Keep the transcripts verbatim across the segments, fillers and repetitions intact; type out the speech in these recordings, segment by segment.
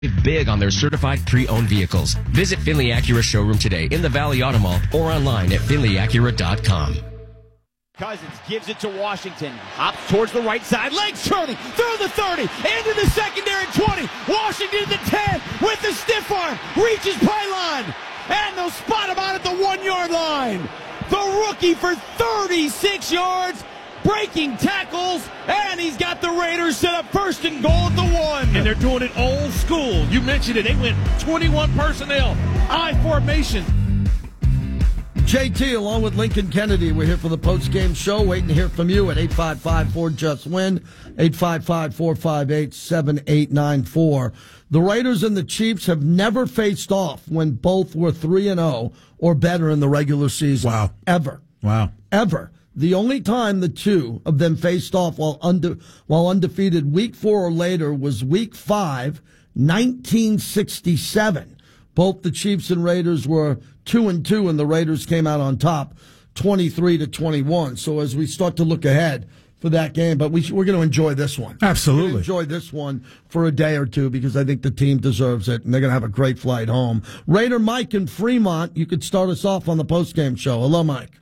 Big on their certified pre-owned vehicles. Visit Finley Acura showroom today in the Valley Auto Mall or online at finley acura dot com. Cousins gives it to Washington. Hops towards the right side. Legs turning through the thirty. Into the secondary twenty. Washington the ten with the stiff arm. Reaches pylon. And they'll spot him out at the one-yard line. The rookie for thirty-six yards. Breaking tackles, and he's got the Raiders set up first and goal at the one. And they're doing it old school. You mentioned it. They went twenty-one personnel, I formation. J T, along with Lincoln Kennedy, we're here for the post-game show, waiting to hear from you at eight five five, four, just win, eight five five, four five eight, seven eight nine four. The Raiders and the Chiefs have never faced off when both were three and oh or better in the regular season. Wow. Ever. Wow. Ever. The only time the two of them faced off while unde- while undefeated week four or later was week five, nineteen sixty-seven. Both the Chiefs and Raiders were two and two, and the Raiders came out on top, twenty-three to twenty-one. So as we start to look ahead for that game, but we, we're going to enjoy this one. Absolutely. We're going to enjoy this one for a day or two because I think the team deserves it, and they're going to have a great flight home. Raider Mike in Fremont, you could start us off on the postgame show. Hello, Mike.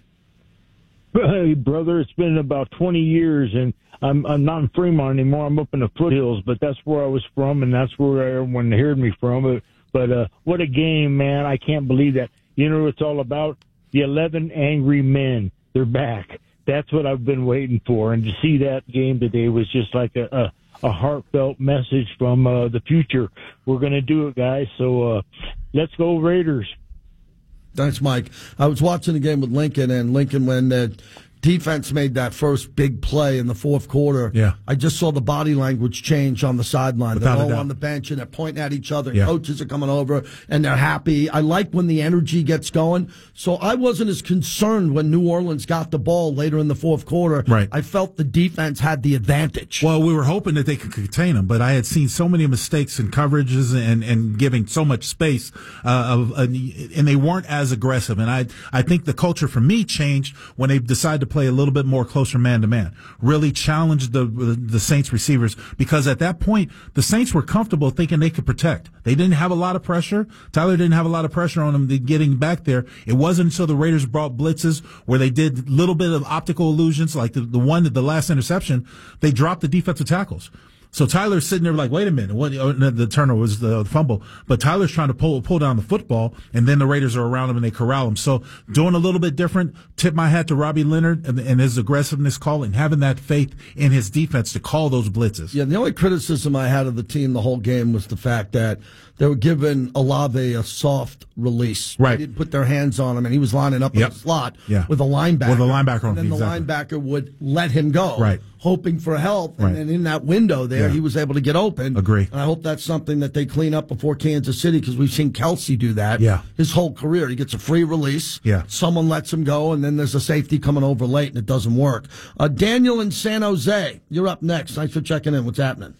Hey, brother, it's been about twenty years, and I'm I'm not in Fremont anymore. I'm up in the foothills, but that's where I was from, and that's where everyone heard me from. But, but uh, what a game, man. I can't believe that. You know what it's all about? The eleven angry men. They're back. That's what I've been waiting for, and to see that game today was just like a, a, a heartfelt message from uh, the future. We're going to do it, guys, so uh, let's go Raiders. Thanks, Mike. I was watching the game with Lincoln, and Lincoln, when the defense made that first big play in the fourth quarter, yeah. I just saw the body language change on the sideline. Without they're a all doubt. on the bench, and they're pointing at each other. Yeah. Coaches are coming over, and they're happy. I like when the energy gets going. So I wasn't as concerned when New Orleans got the ball later in the fourth quarter. Right. I felt the defense had the advantage. Well, we were hoping that they could contain them, but I had seen so many mistakes in coverages and, and giving so much space, uh, of, uh, and they weren't as aggressive. And I, I think the culture for me changed when they decided to play a little bit more closer man to man. Really challenged the the Saints receivers, because at that point the Saints were comfortable thinking they could protect. They didn't have a lot of pressure. Tyler didn't have a lot of pressure on them getting back there. It wasn't until the Raiders brought blitzes where they did a little bit of optical illusions, like the, the one, the last interception, they dropped the defensive tackles. So Tyler's sitting there like, wait a minute, what, the turnover was the fumble, but Tyler's trying to pull pull down the football, and then the Raiders are around him and they corral him. So doing a little bit different. Tip my hat to Robbie Leonard and, and his aggressiveness call, and having that faith in his defense to call those blitzes. Yeah, the only criticism I had of the team the whole game was the fact that they were giving Olave a soft release. Right. They didn't put their hands on him, and he was lining up Yep. in the slot Yeah. with a linebacker. With a linebacker on and then him, the exactly. linebacker would let him go. Right. Hoping for help, and Right. then in that window there, Yeah. he was able to get open. Agree. And I hope that's something that they clean up before Kansas City, because we've seen Kelsey do that Yeah. his whole career. He gets a free release. Yeah. Someone lets him go, and then there's a safety coming over late, and it doesn't work. Uh, Daniel in San Jose, you're up next. Thanks for checking in. What's happening?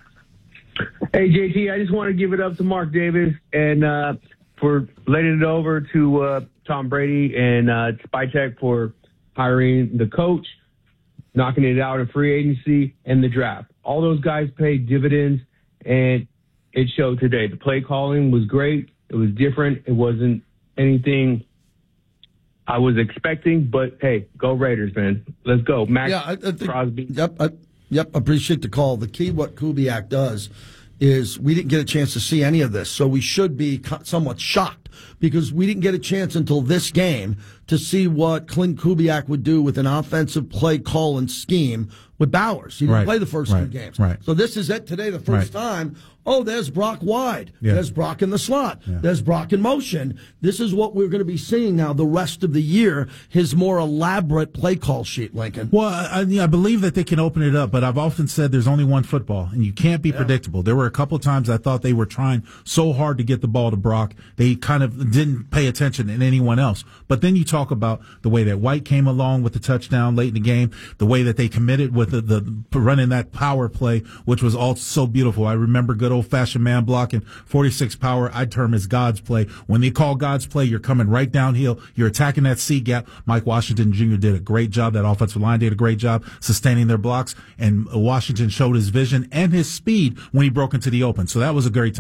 Hey, J T, I just want to give it up to Mark Davis and uh, for letting it over to uh, Tom Brady and uh, Spytek for hiring the coach, knocking it out in free agency, and the draft. All those guys paid dividends, and it showed today. The play calling was great. It was different. It wasn't anything I was expecting, but hey, go Raiders, man. Let's go. Max Yeah, I, I think, Crosby. Yep, I, yep. Appreciate the call. The key, what Kubiak does, is we didn't get a chance to see any of this, so we should be co- somewhat shocked, because we didn't get a chance until this game to see what Clint Kubiak would do with an offensive play call and scheme with Bowers. He didn't Right. play the first Right. two games. Right. So this is it today, the first Right. time. Oh, there's Brock wide. Yeah. There's Brock in the slot. Yeah. There's Brock in motion. This is what we're going to be seeing now the rest of the year, his more elaborate play call sheet, Lincoln. Well, I, I believe that they can open it up, but I've often said there's only one football, and you can't be Yeah. predictable. There were a couple of times I thought they were trying so hard to get the ball to Brock, they kind of didn't pay attention to anyone else. But then you talk about the way that White came along with the touchdown late in the game, the way that they committed with the, the running that power play, which was all so beautiful. I remember good good old-fashioned man blocking, forty-six power, I'd term as God's play. When they call God's play, you're coming right downhill. You're attacking that C gap. Mike Washington Junior did a great job. That offensive line did a great job sustaining their blocks, and Washington showed his vision and his speed when he broke into the open. So that was a great time.